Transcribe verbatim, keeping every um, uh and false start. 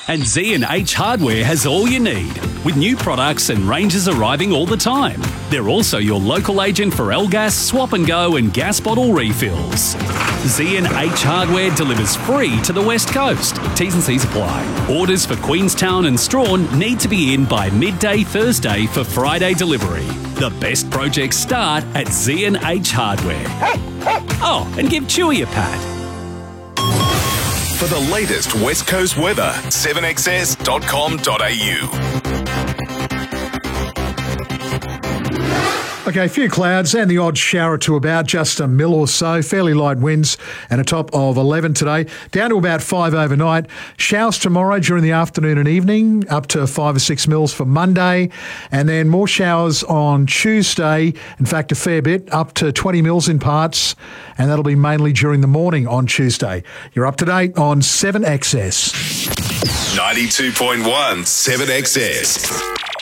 And Z and H Hardware has all you need, with new products and ranges arriving all the time. They're also your local agent for L-Gas, Swap and Go and gas bottle refills. Z and H Hardware delivers free to the West Coast. T's and C's apply. Orders for Queenstown and Strawn need to be in by midday Thursday for Friday delivery. The best projects start at Z and H Hardware. Oh, and give Chewy a pat. For the latest West Coast weather, seven x s dot com dot a u. Okay, a few clouds and the odd shower or two about, just a mil or so. Fairly light winds and a top of eleven today. Down to about five overnight. Showers tomorrow during the afternoon and evening, up to five or six mils for Monday. And then more showers on Tuesday. In fact, a fair bit, up to twenty mils in parts. And that'll be mainly during the morning on Tuesday. You're up to date on seven X S. ninety-two point one seven X S.